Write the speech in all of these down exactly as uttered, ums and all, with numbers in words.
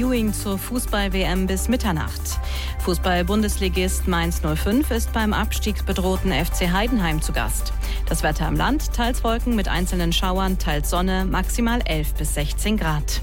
Viewing zur Fußball-W M bis Mitternacht. Fußball-Bundesligist Mainz null fünf ist beim abstiegsbedrohten F C Heidenheim zu Gast. Das Wetter im Land, teils Wolken mit einzelnen Schauern, teils Sonne, maximal elf bis sechzehn Grad.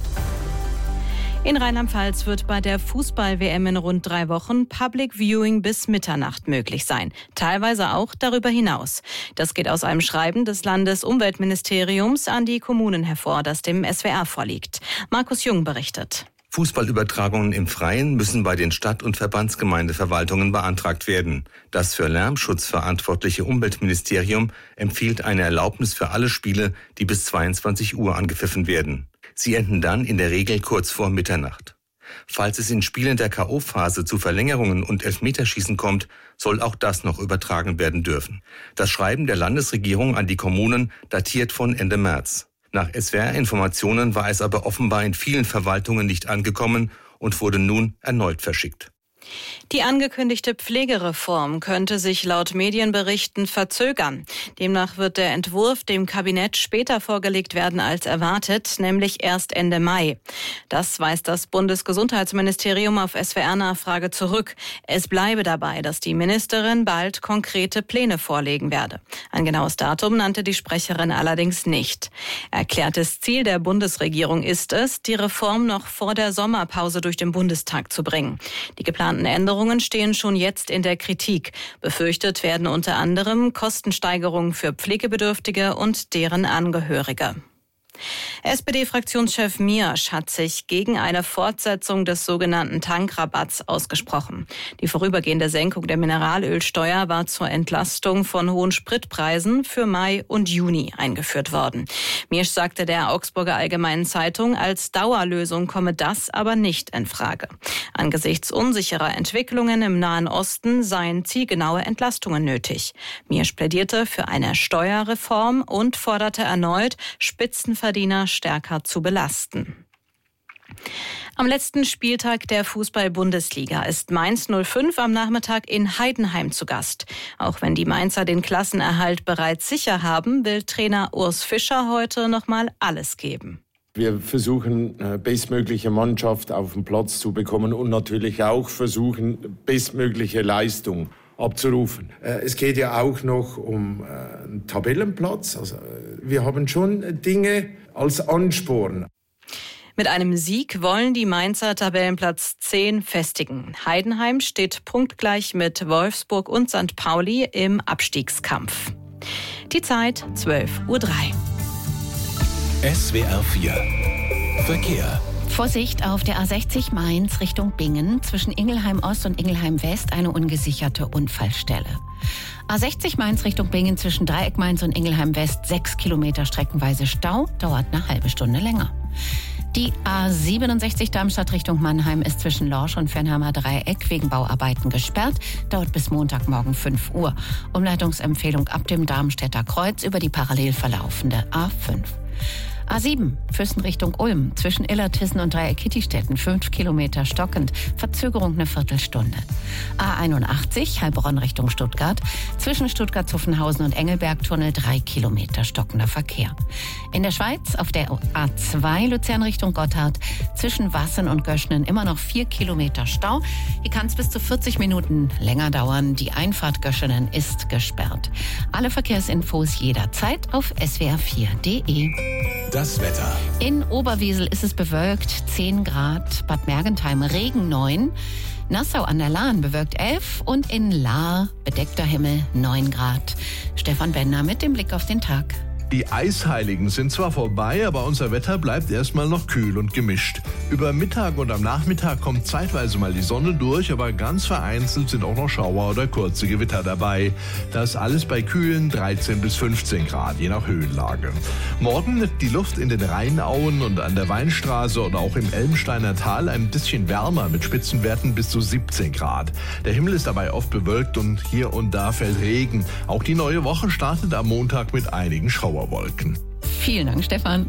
In Rheinland-Pfalz wird bei der Fußball-W M in rund drei Wochen Public Viewing bis Mitternacht möglich sein. Teilweise auch darüber hinaus. Das geht aus einem Schreiben des Landesumweltministeriums an die Kommunen hervor, das dem S W R vorliegt. Markus Jung berichtet. Fußballübertragungen im Freien müssen bei den Stadt- und Verbandsgemeindeverwaltungen beantragt werden. Das für Lärmschutz verantwortliche Umweltministerium empfiehlt eine Erlaubnis für alle Spiele, die bis zweiundzwanzig Uhr angepfiffen werden. Sie enden dann in der Regel kurz vor Mitternacht. Falls es in Spielen der K O-Phase zu Verlängerungen und Elfmeterschießen kommt, soll auch das noch übertragen werden dürfen. Das Schreiben der Landesregierung an die Kommunen datiert von Ende März. Nach S W R-Informationen war es aber offenbar in vielen Verwaltungen nicht angekommen und wurde nun erneut verschickt. Die angekündigte Pflegereform könnte sich laut Medienberichten verzögern. Demnach wird der Entwurf dem Kabinett später vorgelegt werden als erwartet, nämlich erst Ende Mai. Das weist das Bundesgesundheitsministerium auf S W R-Nachfrage zurück. Es bleibe dabei, dass die Ministerin bald konkrete Pläne vorlegen werde. Ein genaues Datum nannte die Sprecherin allerdings nicht. Erklärtes Ziel der Bundesregierung ist es, die Reform noch vor der Sommerpause durch den Bundestag zu bringen. Die geplanten Änderungen stehen schon jetzt in der Kritik. Befürchtet werden unter anderem Kostensteigerungen für Pflegebedürftige und deren Angehörige. S P D-Fraktionschef Miersch hat sich gegen eine Fortsetzung des sogenannten Tankrabatts ausgesprochen. Die vorübergehende Senkung der Mineralölsteuer war zur Entlastung von hohen Spritpreisen für Mai und Juni eingeführt worden. Miersch sagte der Augsburger Allgemeinen Zeitung, als Dauerlösung komme das aber nicht in Frage. Angesichts unsicherer Entwicklungen im Nahen Osten seien zielgenaue Entlastungen nötig. Miersch plädierte für eine Steuerreform und forderte erneut, Spitzenverdiener stärker zu belasten. Am letzten Spieltag der Fußball-Bundesliga ist Mainz null fünf am Nachmittag in Heidenheim zu Gast. Auch wenn die Mainzer den Klassenerhalt bereits sicher haben, will Trainer Urs Fischer heute noch mal alles geben. Wir versuchen, bestmögliche Mannschaft auf den Platz zu bekommen und natürlich auch versuchen, bestmögliche Leistung abzurufen. Es geht ja auch noch um einen Tabellenplatz. Also wir haben schon Dinge als Ansporn. Mit einem Sieg wollen die Mainzer Tabellenplatz zehn festigen. Heidenheim steht punktgleich mit Wolfsburg und Sankt Pauli im Abstiegskampf. Die Zeit zwölf Uhr drei. S W R vier Verkehr. Vorsicht auf der A sechzig Mainz Richtung Bingen, zwischen Ingelheim Ost und Ingelheim West eine ungesicherte Unfallstelle. A sechzig Mainz Richtung Bingen zwischen Dreieck Mainz und Ingelheim West sechs Kilometer streckenweise Stau, dauert eine halbe Stunde länger. Die A siebenundsechzig Darmstadt Richtung Mannheim ist zwischen Lorsch und Fernheimer Dreieck wegen Bauarbeiten gesperrt, dauert bis Montagmorgen fünf Uhr. Umleitungsempfehlung ab dem Darmstädter Kreuz über die parallel verlaufende A fünf. A sieben, Füssen Richtung Ulm, zwischen Illertissen und Dreieck-Kittistetten, fünf Kilometer stockend, Verzögerung eine Viertelstunde. A einundachtzig, Heilbronn Richtung Stuttgart, zwischen Stuttgart-Zuffenhausen und Engelberg-Tunnel, drei Kilometer stockender Verkehr. In der Schweiz auf der A zwei, Luzern Richtung Gotthard, zwischen Wassen und Göschnen immer noch vier Kilometer Stau. Hier kann es bis zu vierzig Minuten länger dauern. Die Einfahrt Göschenen ist gesperrt. Alle Verkehrsinfos jederzeit auf s w r vier punkt d e. Das Wetter. In Oberwesel ist es bewölkt, zehn Grad, Bad Mergentheim Regen neun, Nassau an der Lahn bewölkt elf und in Lahr bedeckter Himmel neun Grad. Stefan Bender mit dem Blick auf den Tag. Die Eisheiligen sind zwar vorbei, aber unser Wetter bleibt erstmal noch kühl und gemischt. Über Mittag und am Nachmittag kommt zeitweise mal die Sonne durch, aber ganz vereinzelt sind auch noch Schauer oder kurze Gewitter dabei. Das alles bei kühlen dreizehn bis fünfzehn Grad, je nach Höhenlage. Morgen wird die Luft in den Rheinauen und an der Weinstraße oder auch im Elmsteiner Tal ein bisschen wärmer mit Spitzenwerten bis zu siebzehn Grad. Der Himmel ist dabei oft bewölkt und hier und da fällt Regen. Auch die neue Woche startet am Montag mit einigen Schauern. Wolken. Vielen Dank, Stefan.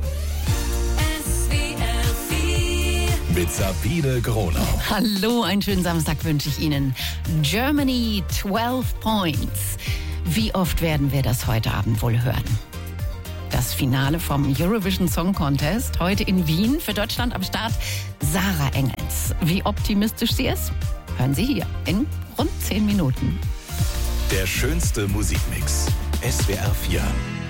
Mit Sabine Gronau. Hallo, einen schönen Samstag wünsche ich Ihnen. Germany zwölf Points. Wie oft werden wir das heute Abend wohl hören? Das Finale vom Eurovision Song Contest, heute in Wien. Für Deutschland am Start Sarah Engels. das. Wie optimistisch sie ist? Hören Sie hier in rund zehn Minuten. Der schönste Musikmix. S W R vier.